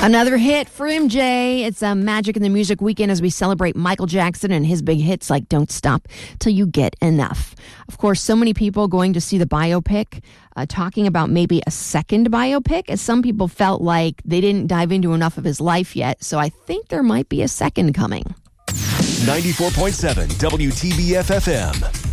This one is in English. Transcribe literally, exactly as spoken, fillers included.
Another hit for M J. It's a Magic in the Music weekend as we celebrate Michael Jackson and his big hits like Don't Stop Till You Get Enough. Of course, so many people going to see the biopic, uh, talking about maybe a second biopic, as some people felt like they didn't dive into enough of his life yet. So I think there might be a second coming. ninety-four point seven W T B F F M.